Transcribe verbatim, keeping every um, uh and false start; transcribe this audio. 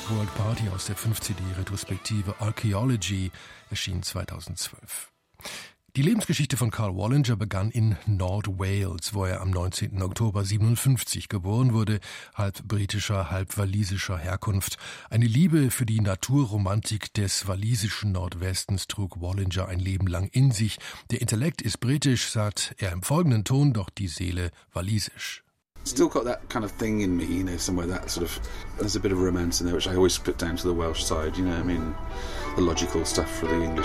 World Party aus der fünf C D-Retrospektive Archaeology erschien zweitausendzwölf. Die Lebensgeschichte von Karl Wallinger begann in Nord-Wales, wo er am neunzehnten Oktober siebenundfünfzig geboren wurde, halb britischer, halb walisischer Herkunft. Eine Liebe für die Naturromantik des walisischen Nordwestens trug Wallinger ein Leben lang in sich. Der Intellekt ist britisch, sagt er im folgenden Ton, doch die Seele walisisch. Still got that kind of thing in me, you know, somewhere that sort of, there's a bit of romance in there, which I always put down to the Welsh side, you know, I mean, the logical stuff for the English